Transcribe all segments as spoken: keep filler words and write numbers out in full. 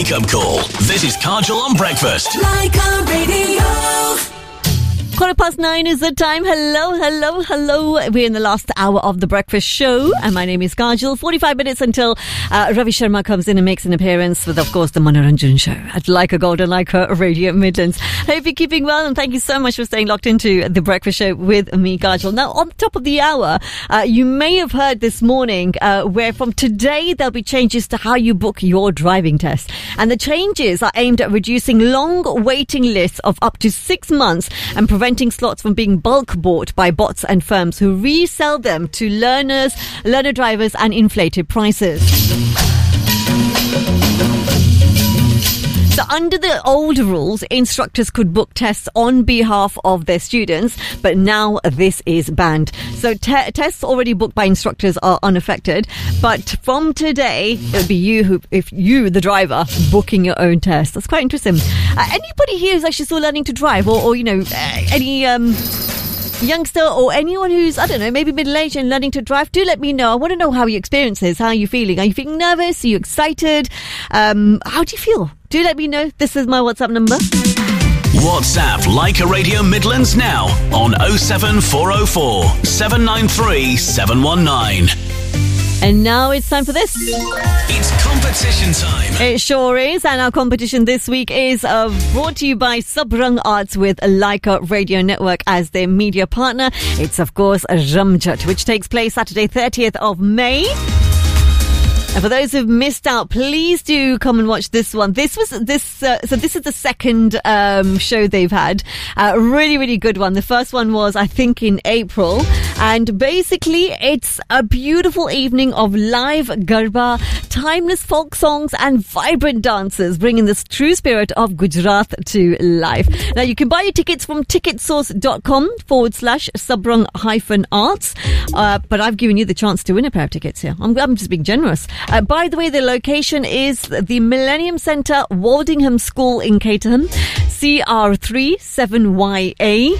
wake-up call. This is Kajal on Breakfast. Laika Radio. Quarter past nine is the time. Hello, hello, hello. We're in the last hour of the breakfast show, and my name is Kajal. forty-five minutes until uh, Ravi Sharma comes in and makes an appearance with, of course, the Manoranjan show at Laika Gold and Laika Radio Midlands. Hope you're keeping well, and thank you so much for staying locked into the breakfast show with me, Kajal. Now, on the top of the hour, uh, you may have heard this morning uh, where from today there'll be changes to how you book your driving test, and the changes are aimed at reducing long waiting lists of up to six months and preventing slots from being bulk bought by bots and firms who resell them to learners, learner drivers and inflated prices. So under the old rules, instructors could book tests on behalf of their students, but now this is banned. So te- tests already booked by instructors are unaffected, but from today, it'll be you who, if you, the driver, booking your own test. That's quite interesting. Uh, anybody here who's actually still learning to drive, or, or you know, uh, any um, youngster or anyone who's, I don't know, maybe middle-aged and learning to drive, do let me know. I want to know how your experience is. How are you feeling? Are you feeling nervous? Are you excited? Um, how do you feel? Do let me know. This is my WhatsApp number. WhatsApp Laika Radio Midlands now on oh seven four oh four, seven nine three, seven one nine. And now it's time for this. It's competition time. It sure is. And our competition this week is uh, brought to you by Sabrang Arts with Laika Radio Network as their media partner. It's, of course, Ramjat, which takes place Saturday, thirtieth of May. And for those who've missed out, please do come and watch this one. This was this, uh, so this is the second um, show they've had. A uh, really, really good one. The first one was, I think, in April. And basically, it's a beautiful evening of live Garba, timeless folk songs and vibrant dances, bringing this true spirit of Gujarat to life. Now, you can buy your tickets from ticketsource.com forward slash Sabrang hyphen arts. Uh, but I've given you the chance to win a pair of tickets here. I'm, I'm just being generous. Uh, by the way, the location is the Millennium Centre, Waldingham School in Caterham, C R three seven Y A.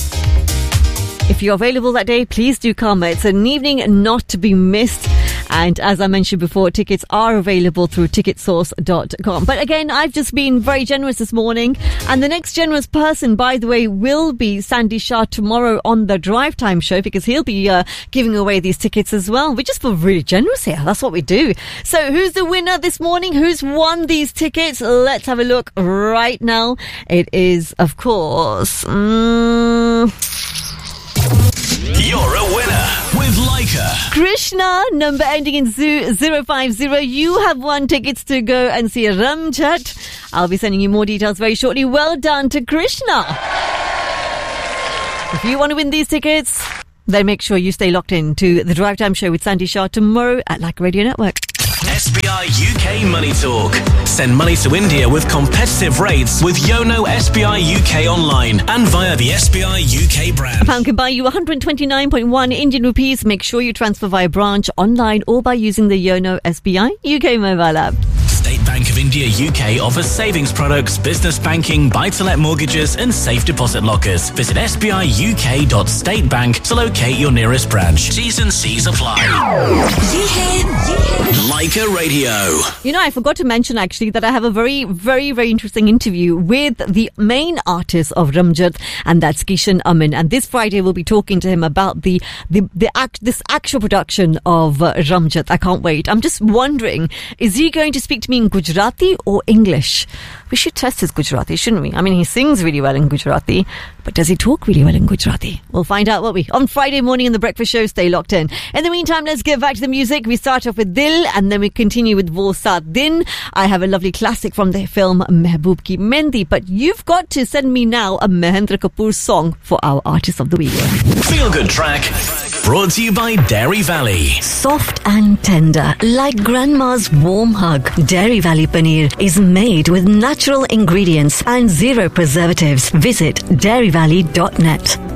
If you're available that day, please do come. It's an evening not to be missed. And as I mentioned before, tickets are available through ticket source dot com. But again, I've just been very generous this morning. And the next generous person, by the way, will be Sandy Shah tomorrow on the Drive Time show, because he'll be uh, giving away these tickets as well. We just feel really generous here. That's what we do. So who's the winner this morning? Who's won these tickets? Let's have a look right now. It is, of course... Um, You're a winner with Laika. Krishna, number ending in zero five zero. You have won tickets to go and see Ramjat. I'll be sending you more details very shortly. Well done to Krishna. If you want to win these tickets, then make sure you stay locked in to the Drive Time show with Sandy Shah tomorrow at Laika Radio Network. S B I U K Money Talk. Send money to India with competitive rates with Yono S B I U K online and via the S B I U K brand. A pound can buy you one hundred twenty-nine point one Indian rupees. Make sure you transfer via branch, online or by using the Yono S B I U K mobile app. State Bank of India U K offers savings products, business banking, buy-to-let mortgages and safe deposit lockers. Visit s b i u k dot state bank to locate your nearest branch. T's and C's apply. Laika Radio. You know, I forgot to mention actually that I have a very, very, very interesting interview with the main artist of Ramjat, and that's Kishan Amin. And this Friday we'll be talking to him about the the, the act, this actual production of uh, Ramjat. I can't wait. I'm just wondering, is he going to speak to me in Gujarati or English? We should test his Gujarati, shouldn't we? I mean, he sings really well in Gujarati, but does he talk really well in Gujarati? We'll find out, won't we? On Friday morning in the breakfast show, stay locked in. In the meantime, let's get back to the music. We start off with Dil and then we continue with Wo Saat Din. I have a lovely classic from the film Mehboob Ki Mehndi, but you've got to send me now a Mahendra Kapoor song for our Artist of the Week. Feel Good Track, brought to you by Dairy Valley. Soft and tender, like grandma's warm hug. Dairy Valley Paneer is made with natural ingredients and zero preservatives. Visit dairy valley dot net.